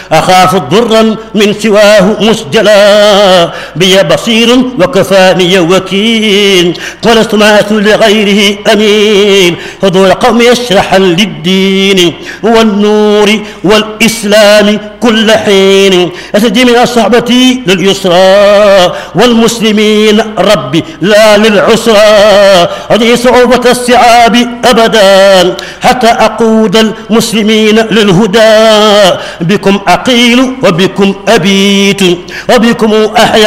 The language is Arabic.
أخاف ضرا من سواه مسجلا بي بصير وكفاني وكيل ولست مات لغيره أمين حضور قوم يشرحا للدين والنور والإسلام كل حين أسجي من صحبتي لليسرى والمسلمين ربي لا للعسرى أدعي صعوبة الصعاب أبدا حتى أقود المسلمين للهدى بكم أقيل وبكم أبيت وبكم أحيا